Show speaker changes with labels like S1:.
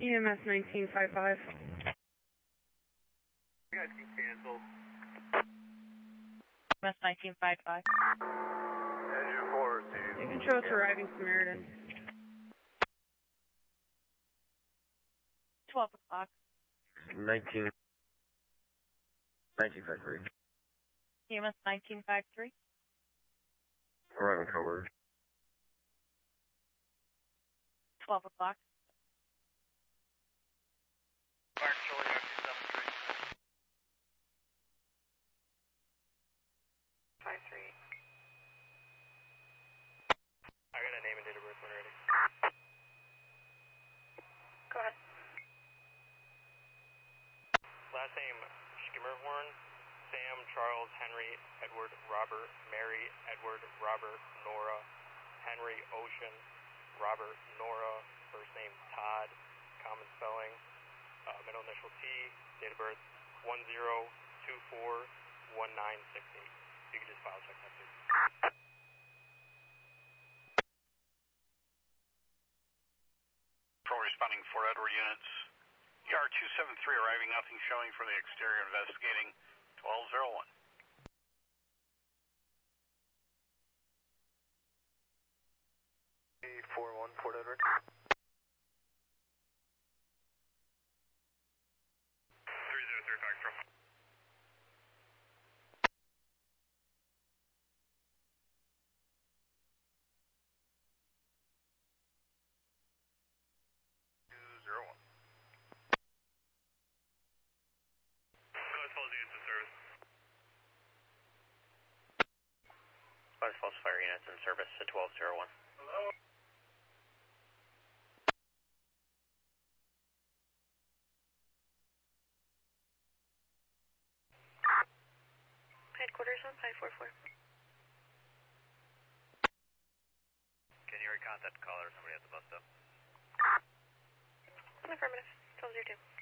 S1: EMS 1955.
S2: You guys can cancel.
S3: EMS 1955.
S2: Engine 4 received.
S1: You can show us arriving Samaritan.
S3: 12 o'clock.
S4: 1953.
S3: EMS 1953.
S4: Arriving covered.
S3: 12 o'clock.
S2: Mark Charlie, Yankee
S3: 53.
S2: I got a name and date of birth when ready.
S3: Go ahead.
S2: Last name Skimmerhorn, Sam, Charles, Henry, Edward, Robert, Mary, Edward, Robert, Nora, Henry, Ocean, Robert, Nora, first name Todd, common spelling, middle initial T, date of birth 10241968. You can just file check that too.
S5: Patrol responding 4 Edward units. ER 273 arriving, nothing showing for the exterior, investigating 1201.
S2: E41 Port Edward. 303 Foxtrot.
S6: False fire units in service to 1201.
S2: Hello?
S3: Headquarters on 544.
S2: Can you recontact the caller or somebody at the bus stop?
S3: Affirmative. 1202.